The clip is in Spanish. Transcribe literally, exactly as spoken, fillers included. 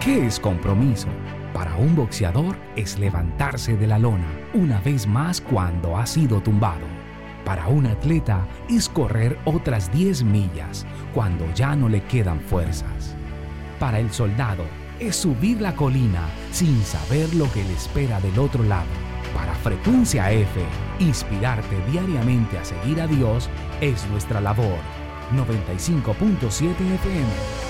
¿Qué es compromiso? Para un boxeador es levantarse de la lona una vez más cuando ha sido tumbado. Para un atleta es correr otras diez millas cuando ya no le quedan fuerzas. Para el soldado es subir la colina sin saber lo que le espera del otro lado. Para Frecuencia F, inspirarte diariamente a seguir a Dios es nuestra labor. noventa y cinco punto siete F M